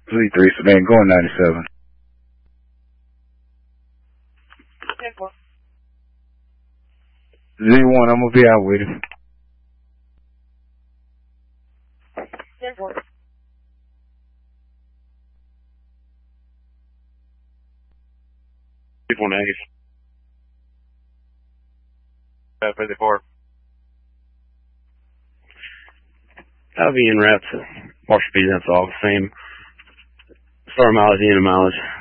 Z3 Sedan going 97. Z1, I'm gonna be out with him. 180. 54. I'll be in route to Marshall P. That's all the same. Start mileage, end of mileage.